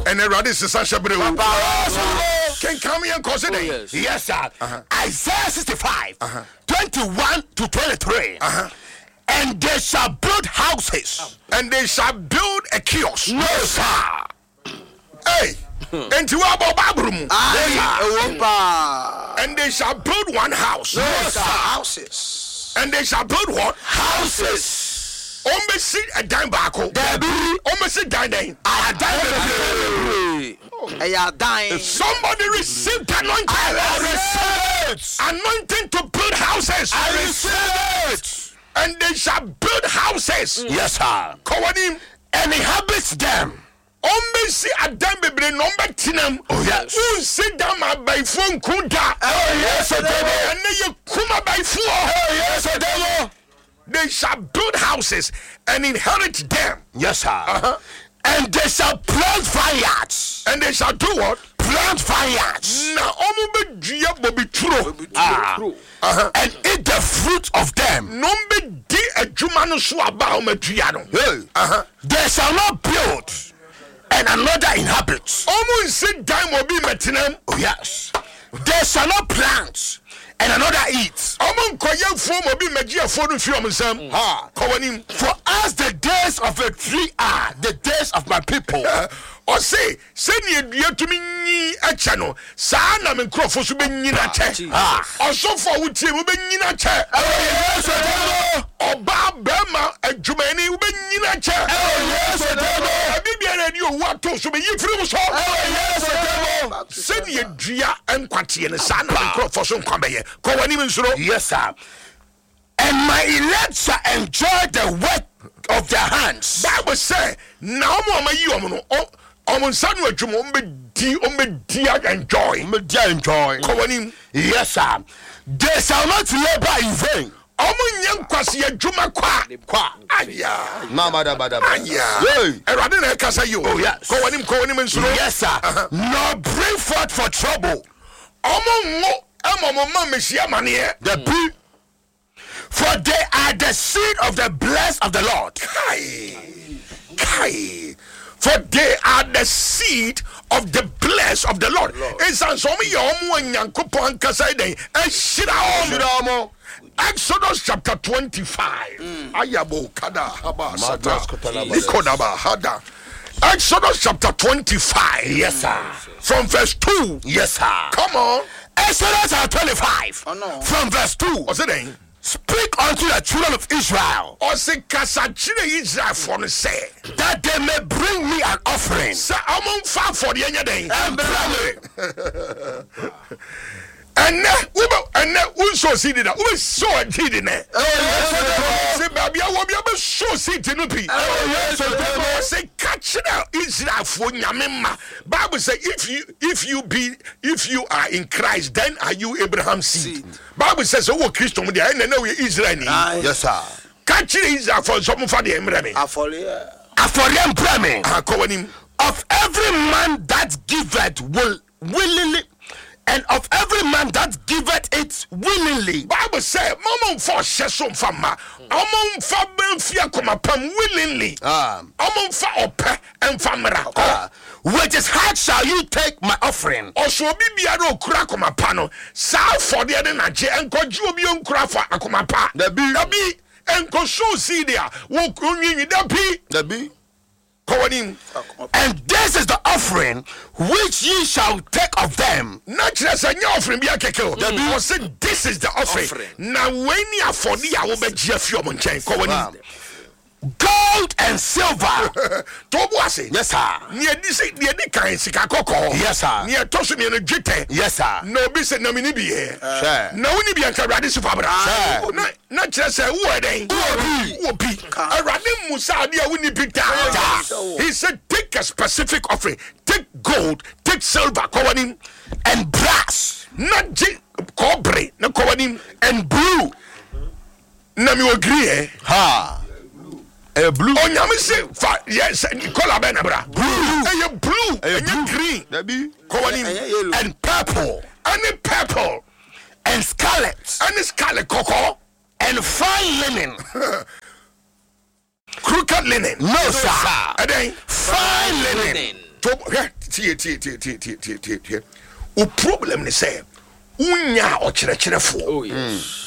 And then Radis is such a brave. Can come here and consider. Yes, sir. Isaiah 65, 21 to 23. And they shall build houses. And they shall build a kiosk. No, sir. Hey. And to our Babrum. And they shall build one house. No, sir. Houses. And they shall build what? Houses. Almost a dime backo. Almost a dime. Somebody received anointing. I receive it. Anointing to build houses. I receive it. And they shall build houses. Yes, sir. Kawanim. And inhabit them. Almost a dime baby number tinam. Oh, yes. Who sit down by phone kuda. Oh, yes, sir. And then you come by four. Oh, yes, sir. They shall build houses and inherit them. Yes, sir. And they shall plant vineyards. And they shall do what? Plant vineyards. Now, and eat the fruit of them. They shall not build, and another inhabit. Oh, yes. They shall not plant, and another eats. For as the days of a tree are the days of my people. Or say, send you to me a channel. Sana and Crawford will be in a chair. Or so for which you will be in a chair. Or Bob Burma and Jumani will be in a chair. And you want to be you through. Send you Gia and Quati and Sana and Crawford some come here. Yes, sir. And my elect shall enjoy the work of their hands. Bible say, now you son what you enjoy. Yes, sir. They shall not labor in vain. Yes, sir. Nor bring forth for trouble. For they are the seed of the blessed of the Lord. For they are the seed of the blessed of the Lord. Exodus chapter 25. Exodus chapter 25. Yes, sir. From verse 2. Yes, sir. Come on. Exodus chapter 25. Oh, no. From verse 2. What's it name? Speak unto the children of Israel that they may bring me an offering and so seed that we so a seed in it. Say baby I will be able to show seed in the say catch it out Israel for nyamema. Bible say if you are in Christ, then are you Abraham's seed. Bible says oh Christian there and now we Israel. Yes, sir. Catch it Israel for some for the embrame. Of every man that giveth will willingly, and of every man that giveth it willingly. Bible say, "Mama for shesom fama, amon for benfia koma pam willingly, amon for ope and famra. With his heart shall you take my offering." Also bibia no kura koma pano. Sa for the other naje and koju obi on kura for akoma pa. Dabi and ko show see there. Wo kunyi dabi. And this is the offering which ye shall take of them. Not just a new offering, be a keko. This is the offering. Now, when you are for the hour, but Jeff, you're on chain. Gold and silver. Tobuasi. Yes, sir. Near this, near the kind Sikako. Yes, sir. Near Tosin and a jete. Yes, sir. No business, no mini be here. No, we need be a Caradis Fabra. Not just a word, Whoopee. A Radim Musa, dear Winnie Peter. He said, take a specific offering. Take gold, take silver, Cowanim, and brass. Not cobre, no Cowanim, and blue. Nami agree, eh? Ha. A blue. Oh, Yamisi, yes, color benabra. Blue. And blue. And green. And purple. And purple. And scarlet. And scarlet cocoa. And fine linen. Crooked linen. No, sir. And then fine linen. tie. O problem ne say unya o kyerɛkyerɛfo. Oh yes.